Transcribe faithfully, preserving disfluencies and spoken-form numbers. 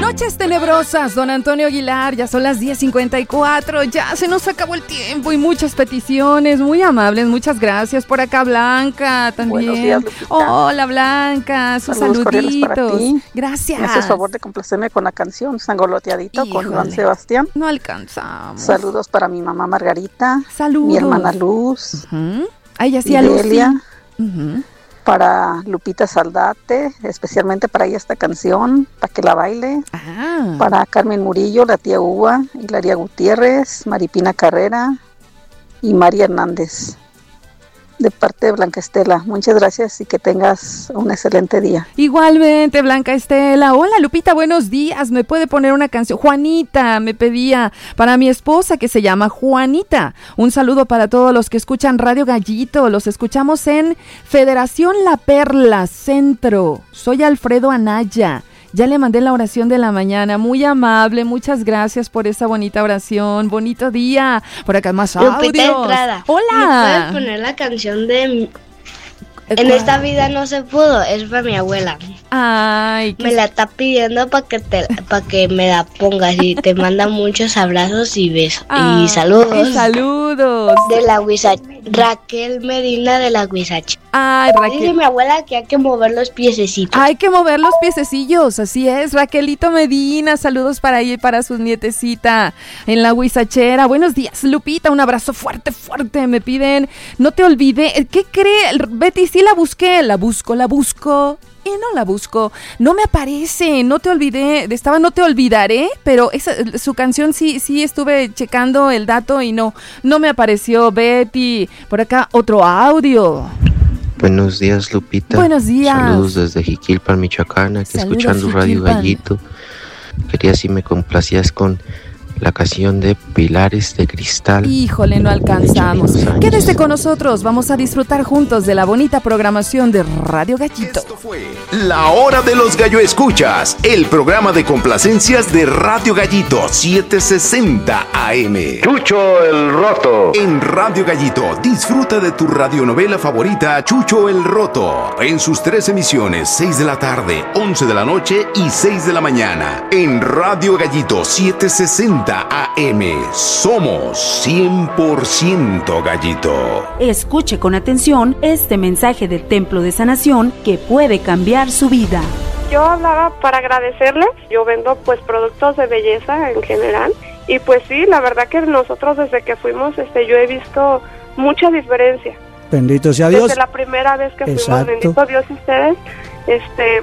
Noches tenebrosas, don Antonio Aguilar, ya son las diez cincuenta y cuatro, ya se nos acabó el tiempo y muchas peticiones, muy amables, muchas gracias. Por acá Blanca también. Buenos días, Lupita. Hola Blanca, sus Saludos cordiales para saluditos. ti. Gracias. Me haces favor de complacerme con la canción Sangoloteadito con Juan Sebastián. No alcanzamos. Saludos para mi mamá Margarita. Saludos. Mi hermana Luz. Uh-huh. Ay, así y a Delia. Uh-huh. Para Lupita Saldate, especialmente para ella esta canción, para que la baile. Ah. Para Carmen Murillo, la tía Uva, Hilaria Gutiérrez, Maripina Carrera y María Hernández. De parte de Blanca Estela, muchas gracias y que tengas un excelente día. Igualmente, Blanca Estela. Hola, Lupita, buenos días. ¿Me puede poner una canción? Juanita me pedía para mi esposa que se llama Juanita. Un saludo para todos los que escuchan Radio Gallito. Los escuchamos en Federación La Perla, Centro. Soy Alfredo Anaya. Ya le mandé la oración de la mañana, muy amable, muchas gracias por esa bonita oración, bonito día. Por acá más audios. Lupita Entrada. Hola. ¿Me puedes poner la canción de En esta vida no se pudo? Es para mi abuela. Ay, me la está pidiendo para que te, para que me la pongas y te manda muchos abrazos y besos. Ay, y saludos. Y saludos. De la Huizache. Raquel Medina de la Huizache. Ay, Raquel. Dice mi abuela que hay que mover los piececitos. Hay que mover los piececillos, así es. Raquelito Medina, saludos para ella y para su nietecita en la Huizachera. Buenos días, Lupita, un abrazo fuerte, fuerte. Me piden, no te olvidé. ¿Qué cree? Betty, sí la busqué, la busco, la busco. Y no la busco, no me aparece, no te olvidé, estaba No te olvidaré, pero esa, su canción sí, sí estuve checando el dato y no, no me apareció. Betty, por acá otro audio. Buenos días, Lupita. Buenos días. Saludos desde Jiquilpan, Michoacán, aquí Saludos, escuchando Radio Jiquilpan. Gallito. Quería si me complacías con la canción de Pilares de Cristal. Híjole, no alcanzamos. Quédese con nosotros, vamos a disfrutar juntos de la bonita programación de Radio Gallito. Esto fue La Hora de los Gallo Escuchas, el programa de complacencias de Radio Gallito setecientos sesenta A M. Chucho el Roto. En Radio Gallito, disfruta de tu radionovela favorita Chucho el Roto, en sus tres emisiones, seis de la tarde, once de la noche y seis de la mañana. En Radio Gallito setecientos sesenta A M, somos cien por ciento Gallito. Escuche con atención este mensaje del Templo de Sanación que puede cambiar su vida. Yo hablaba para agradecerles. Yo vendo pues productos de belleza en general y pues sí, la verdad que nosotros desde que fuimos, este, yo he visto mucha diferencia. Bendito sea Dios. Desde la primera vez que Exacto. fuimos, bendito Dios y ustedes, este